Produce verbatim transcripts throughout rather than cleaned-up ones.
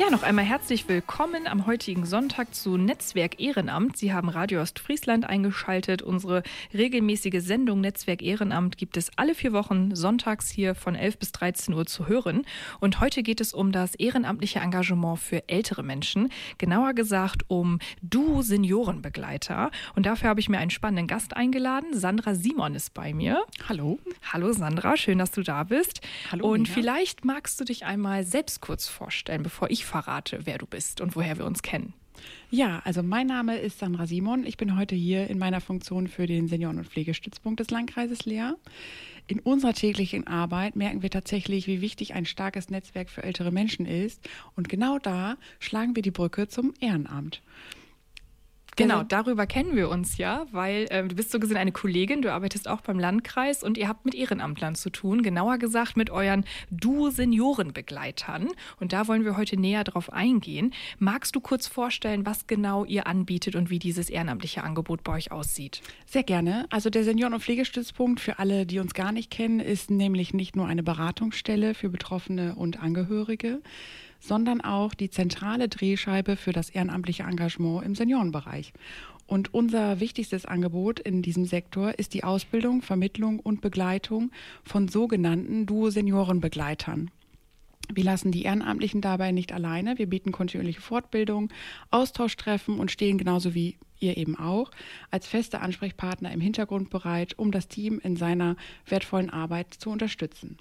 Ja, noch einmal herzlich willkommen am heutigen Sonntag zu Netzwerk Ehrenamt. Sie haben Radio Ostfriesland eingeschaltet. Unsere regelmäßige Sendung Netzwerk Ehrenamt gibt es alle vier Wochen sonntags hier von elf bis dreizehn Uhr zu hören. Und heute geht es um das ehrenamtliche Engagement für ältere Menschen. Genauer gesagt um D U Seniorenbegleiter. Und dafür habe ich mir einen spannenden Gast eingeladen. Sandra Simon ist bei mir. Hallo. Hallo Sandra, schön, dass du da bist. Hallo. Und Nina. Vielleicht magst du dich einmal selbst kurz vorstellen, bevor ich verrate, wer du bist und woher wir uns kennen. Ja, also mein Name ist Sandra Simon. Ich bin heute hier in meiner Funktion für den Senioren- und Pflegestützpunkt des Landkreises Leer. In unserer täglichen Arbeit merken wir tatsächlich, wie wichtig ein starkes Netzwerk für ältere Menschen ist. Und genau da schlagen wir die Brücke zum Ehrenamt. Genau, darüber kennen wir uns ja, weil äh, du bist so gesehen eine Kollegin, du arbeitest auch beim Landkreis und ihr habt mit Ehrenamtlern zu tun, genauer gesagt mit euren D U Seniorenbegleitern. Und da wollen wir heute näher drauf eingehen. Magst du kurz vorstellen, was genau ihr anbietet und wie dieses ehrenamtliche Angebot bei euch aussieht? Sehr gerne. Also der Senioren- und Pflegestützpunkt, für alle, die uns gar nicht kennen, ist nämlich nicht nur eine Beratungsstelle für Betroffene und Angehörige, sondern auch die zentrale Drehscheibe für das ehrenamtliche Engagement im Seniorenbereich. Und unser wichtigstes Angebot in diesem Sektor ist die Ausbildung, Vermittlung und Begleitung von sogenannten D U Seniorenbegleitern. Wir lassen die Ehrenamtlichen dabei nicht alleine. Wir bieten kontinuierliche Fortbildung, Austauschtreffen und stehen genauso wie ihr eben auch als feste Ansprechpartner im Hintergrund bereit, um das Team in seiner wertvollen Arbeit zu unterstützen.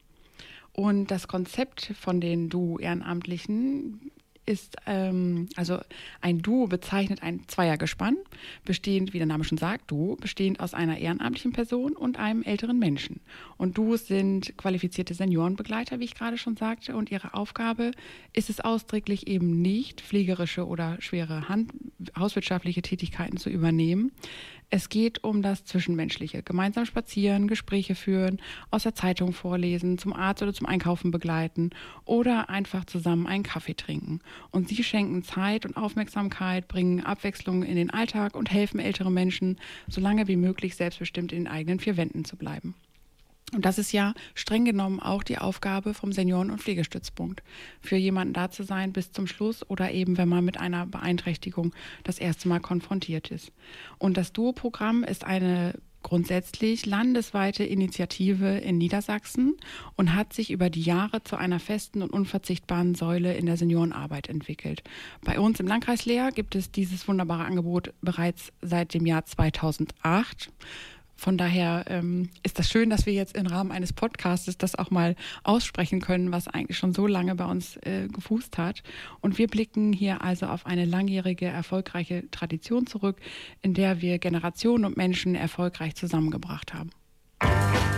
Und das Konzept von den D U Ehrenamtlichen ist, ähm, also ein Duo bezeichnet ein Zweiergespann, bestehend, wie der Name schon sagt, Duo, bestehend aus einer ehrenamtlichen Person und einem älteren Menschen. Und Duos sind qualifizierte Seniorenbegleiter, wie ich gerade schon sagte, und ihre Aufgabe ist es ausdrücklich eben nicht, pflegerische oder schwere Hand- hauswirtschaftliche Tätigkeiten zu übernehmen. Es geht um das Zwischenmenschliche. Gemeinsam spazieren, Gespräche führen, aus der Zeitung vorlesen, zum Arzt oder zum Einkaufen begleiten oder einfach zusammen einen Kaffee trinken. Und sie schenken Zeit und Aufmerksamkeit, bringen Abwechslung in den Alltag und helfen älteren Menschen, so lange wie möglich selbstbestimmt in den eigenen vier Wänden zu bleiben. Und das ist ja streng genommen auch die Aufgabe vom Senioren- und Pflegestützpunkt, für jemanden da zu sein bis zum Schluss oder eben, wenn man mit einer Beeinträchtigung das erste Mal konfrontiert ist. Und das D U O-Programm ist eine grundsätzlich landesweite Initiative in Niedersachsen und hat sich über die Jahre zu einer festen und unverzichtbaren Säule in der Seniorenarbeit entwickelt. Bei uns im Landkreis Leer gibt es dieses wunderbare Angebot bereits seit dem Jahr zweitausendacht. Von daher ähm, ist das schön, dass wir jetzt im Rahmen eines Podcastes das auch mal aussprechen können, was eigentlich schon so lange bei uns äh, gefußt hat. Und wir blicken hier also auf eine langjährige, erfolgreiche Tradition zurück, in der wir Generationen und Menschen erfolgreich zusammengebracht haben.